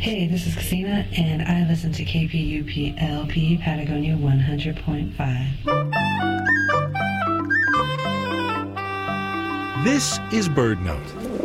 Hey, this is Christina, and I listen to KPUP-LP Patagonia 100.5. This is BirdNote.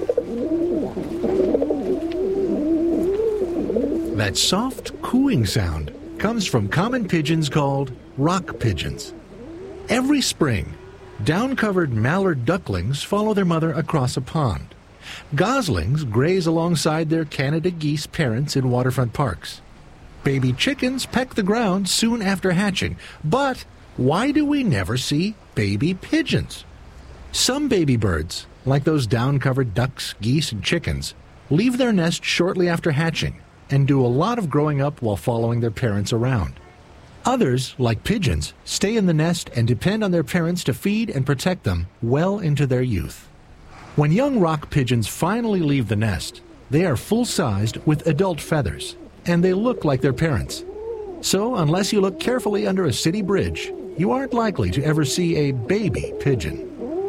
That soft cooing sound comes from common pigeons called rock pigeons. Every spring, down-covered mallard ducklings follow their mother across a pond. Goslings graze alongside their Canada geese parents in waterfront parks. Baby chickens peck the ground soon after hatching. But why do we never see baby pigeons? Some baby birds, like those down-covered ducks, geese, and chickens, leave their nest shortly after hatching and do a lot of growing up while following their parents around. Others, like pigeons, stay in the nest and depend on their parents to feed and protect them well into their youth. When young rock pigeons finally leave the nest, they are full-sized with adult feathers, and they look like their parents. So, unless you look carefully under a city bridge, you aren't likely to ever see a baby pigeon.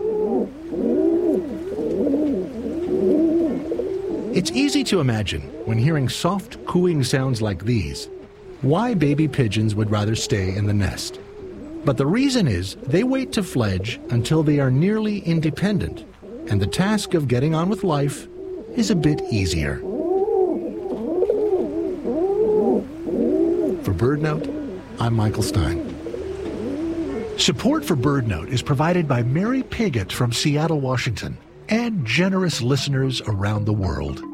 It's easy to imagine, when hearing soft cooing sounds like these, why baby pigeons would rather stay in the nest. But the reason is they wait to fledge until they are nearly independent, and the task of getting on with life is a bit easier. For BirdNote, I'm Michael Stein. Support for BirdNote is provided by Mary Piggott from Seattle, Washington, and generous listeners around the world.